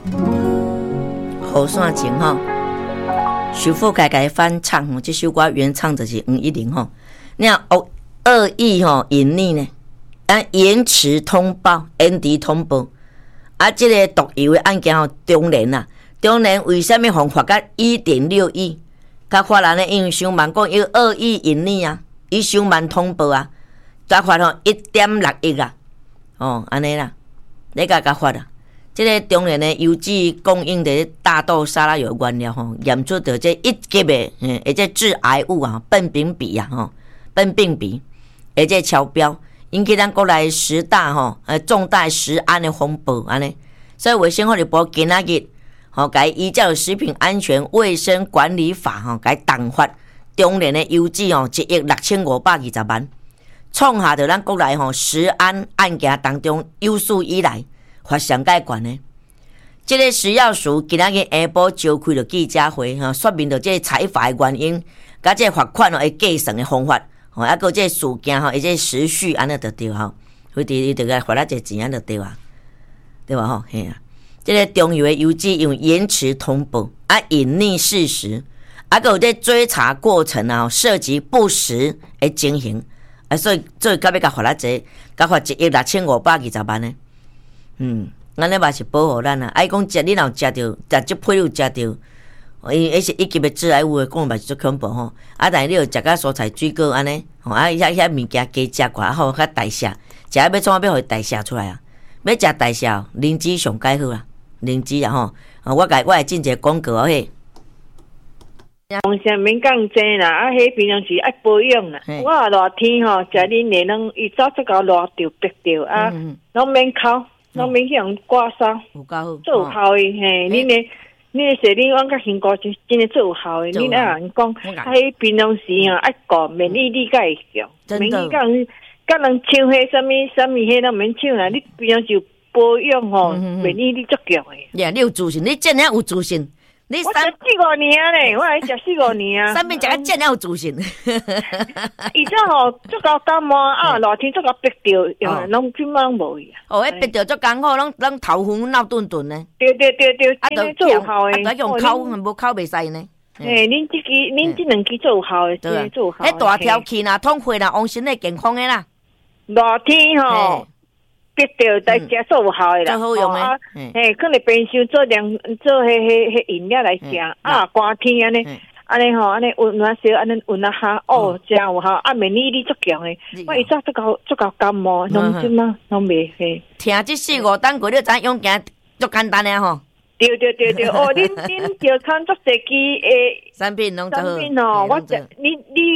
雨伞前吼，徐富凯改翻唱吼，这首歌原唱就是黄一玲吼。你看恶意吼隐匿呢，延迟通报、延迟通报。这个毒油的案件吼，中联啊，中联为什么罚到1.6亿？甲法人呢，因为伤慢讲有恶意隐匿啊，伊伤慢通报啊，甲罚吼1.6亿啊，安尼啦，你甲罚啦。这个中联的油脂供应的大豆沙拉油原料吼，验出的这1级的而且致癌物啊，苯丙芘啊吼，苯丙芘而且超标，引起咱国内10大吼重大食安的风暴安尼，所以卫生福利部今仔日吼，该依照食品安全卫生管理法吼，该冻发中联的油脂哦1亿6520万，创下着咱国内吼食安案件当中有史以来罚上介悬的。这个食药署今仔日下晡召开了记者会吼，说明了这个采罚的原因，甲这罚款会计算的方法，吼，还有这个事件吼，而且时序安尼就对吼，所以伊就该罚了这钱安就对啊，对吧吼？嘿啊，这个中油的油脂用延迟通报隐匿事实，还有这追查过程啊，涉及不实的情形，所以到尾甲罚了这，甲罚1亿6520万呢。咱咧嘛是保护咱啊！讲食你若有食着，但即配有食着，伊是1级的致癌物的，讲嘛是足恐怖吼。但是你有食甲蔬菜水果安尼，遐物件加食寡好，较代谢。食要创要互伊代谢出来啊！要食代谢，灵芝上介好啊！灵芝啊吼，我会进一个广告嘿。 风险免讲济啦，迄平常时爱保养啦。我热天吼，食恁的拢伊早出到热着白着啊，拢免烤。拢免去用刮痧， 有够好， 做有效的嘿。恁的洗脸碗甲香菇真的做有效的。恁啊人讲，迄平常时吼爱顾免疫力，甲会强。免疫讲，甲人抢迄什么迄拢免抢啦。你平常时保养吼，免疫力足强的。 你有自信，你真正有自信。 我食4-5年咧，我还食4-5年啊。 上面食个真有自信。 以前吼足够感冒啊，热天足够逼着，拢即满无去啊。 迄逼着足艰苦，拢头昏闹顿顿呢。 对，真诶做有效诶。 用口，无口袂使呢。 恁即两支做有效诶，真做有效。 迄大条气啦，通血啦，往身体健康诶啦。 热天吼。逼着在食做有效的啦， 最好用的。 可能冰箱做迄饮料来食啊，寒天安尼吼，安尼温啊烧，安尼温啊下，真有效，免疫力足强的。我以前足够感冒，拢即嘛拢袂嘿。 听这4-5档过，你知影用行足简单的吼。 对，恁着看足侪支诶产品拢做好。 产品哦，我食你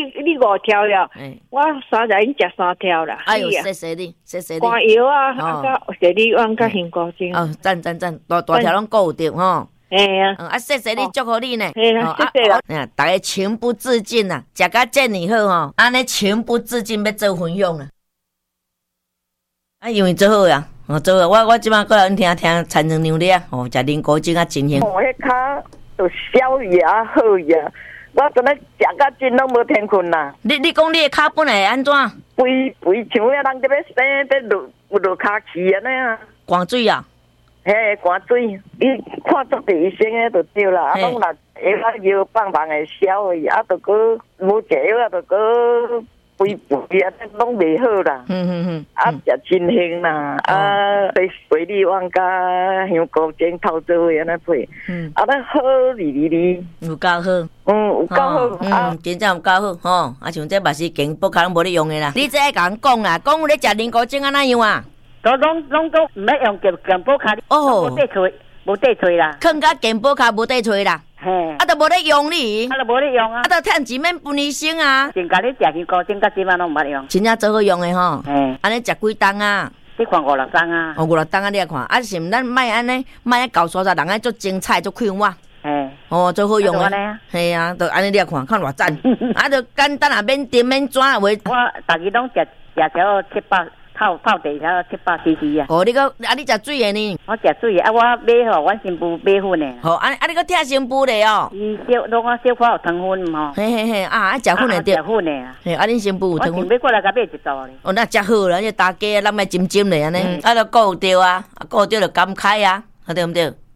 5条了，我3日已经食3条啦。 哎呦，谢谢你。 刮油啊，甲洗脸碗甲香菇精。 赞，大条拢顾有着吼。谢谢你，祝福你呢。 谢谢啦。 大家情不自禁啊，食甲这么好吼，安尼情不自禁要做分享啊。因为做好呀。做我即摆过来听产生牛咧食啉果汁啊，真香。 迄骹就消牙好呀，我真诶食甲真拢无天困啦。 你讲你诶骹本来安怎？ 肥像遐人伫要生得落骹气安尼啊。 寒水啊？ 嘿，寒水，伊看足地医生诶就对啦，啊，讲若下药棒会消去，啊，就搁无食药啊，就搁。肥啊，拢袂好啦。啊，食真香啦。啊，水里碗甲香菇精透做伙安尼配。啊，咱好哩。 有够好。 有够好。 真正有够好吼。啊，像这嘛是健保卡拢无咧用的啦。你这爱甲人讲啦，讲有咧食灵菇精安怎样啊？ 拢讲毋免用健保卡。无缀喙啦。 囥甲健保卡无缀喙啦。啊，都无咧用你， 啊，都无咧用啊， 啊，都趁钱免分医生啊。 真甲你食香菇精，甲即摆拢毋捌用。 真正做好用的吼，安尼食几档啊？ 你看5-6档啊 ？5-6档啊，你来看，啊是毋咱莫安尼，莫爱搞沙人爱做精彩做快活。做好用的。系啊，就安尼你来看，看偌赞，啊，就简单啊，免甜免纸话。我逐日拢食条700。泡茶条700cc 啊！ 你你食水的呢？ 我食水的啊！我买吼，阮新妇买粉的。 你个听新妇的哦。 伊拢小可有糖分吼。 嘿，食粉的对。 食粉的啊！ 恁新妇有糖分。 我想买过来甲买一组咧。 那食好啦，这大家咱莫浸咧安尼，就顾着啊，顾着就感慨啊，对毋对？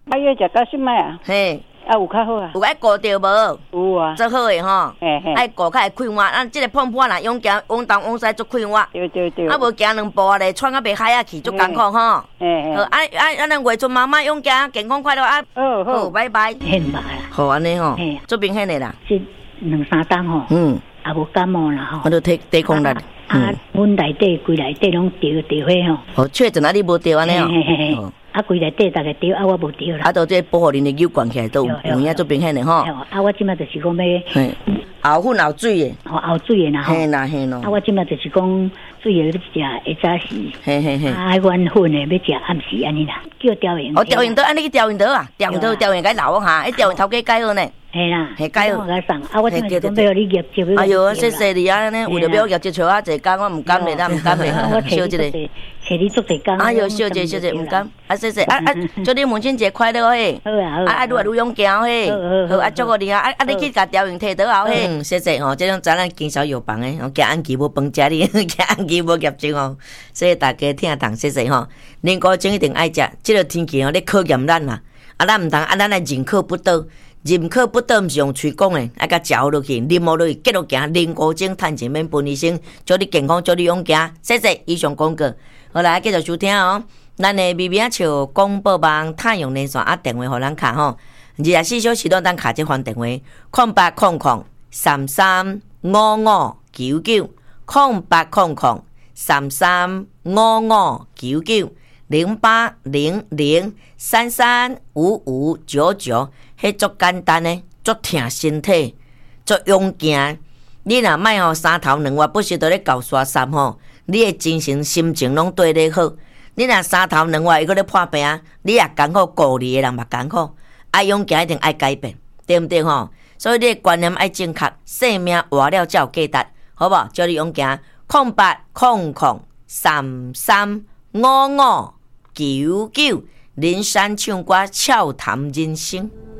要食到什么啊？ 嘿。 有较好啊？ 有爱顾着无？ 有啊， 做好诶吼，爱顾较会快活。咱即个碰破啦，用行往东往西做快活。 对。 啊，无行两步咧，喘啊袂嗨啊去，足艰苦吼。好，咱月春妈妈勇行，健康快乐啊。好，拜拜。 很麻啦。 好安尼吼，做明显诶啦。 这2-3天吼，也无感冒啦吼。 我都抵抗力。 阮内底规内底拢着火吼。 确诊啊，你无着安尼哦。 规内底大家着，我无着啦。 都这保护恁的有关起来都有影做明显的吼。 我即马就是讲要熬粉熬水的， 熬水的啦吼。 嘿咯。 我即马就是讲水的要食下早时， 嘿。 阮粉的要食暗时安尼啦。叫调盐。 调盐刀，安尼去调盐刀啊？调盐该留下，调盐头家改好呢。 嘿啦， 改好。 我即马就讲要你业绩。 哎哟，谢谢你啊！呢，为了要业绩找啊，一工我唔甘嘞，咱唔甘嘞，小一个。 找你做一工。 哎哟，小姐，唔甘。谢谢。祝你母亲节快乐嘿！ 好啊。 愈来愈勇敢嘿！好，祝福你啊！你去甲调用摕倒后嘿！谢谢吼，这种咱经常有房诶，惊安琪无饭食哩，惊安琪无业绩哦。所以大家听同谢谢吼，年糕精一定爱食。这个天气吼，咧考验咱啦，咱唔通咱来人口不倒，人口不倒毋是用嘴讲诶，爱甲嚼落去，啉落去，继续行，年糕精趁钱免分医生，祝你健康，祝你勇敢。谢谢以上广告，好来继续收听哦。咱的微微笑广播网太阳连线电话互咱卡吼，24小时都当卡这番电话08003355990800335599，迄足简单的，足疼身体，足勇敢。你若莫吼3头2尾，不是都咧搞刷衫吼，你的精神心情拢对咧好。你若3头2尾，伊搁咧破病，你也艰苦，顾你的人嘛艰苦。爱勇敢一定爱改变，对毋对吼？所以你的观念爱正确，生命活了才有价值，好无？叫你勇敢0800335599，林山唱歌笑谈人生。